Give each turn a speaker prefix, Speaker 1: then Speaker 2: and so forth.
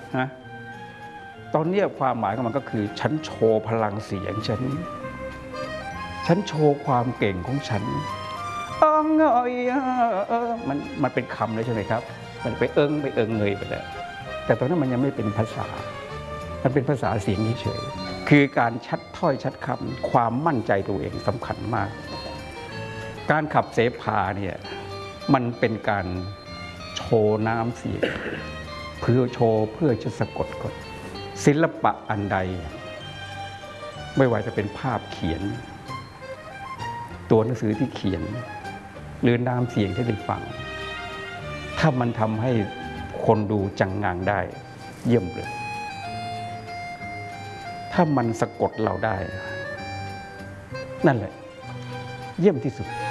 Speaker 1: ฮะตอนนี้ความหมายของมันก็คือฉันโชว์พลังเสียงฉันโชว์ความเก่งของฉันมันเป็นคำเลยใช่ไหมครับมันไปเอิงเงยไปแล้วแต่ตอนนั้นมันยังไม่เป็นภาษามันเป็นภาษาเสียงเฉยๆคือการชัดถ้อยชัดคำความมั่นใจตัวเองสำคัญมากการขับเสพาเนี่ยมันเป็นการโชว์น้ำเสียงเพื่อจะสะกดคนศิลปะอันใดไม่ว่าจะเป็นภาพเขียนตัวหนังสือที่เขียนหรือน้ำเสียงที่ได้ฟังถ้ามันทำให้คนดูจังงังได้เยี่ยมเลยถ้ามันสะกดเราได้นั่นแหละเยี่ยมที่สุด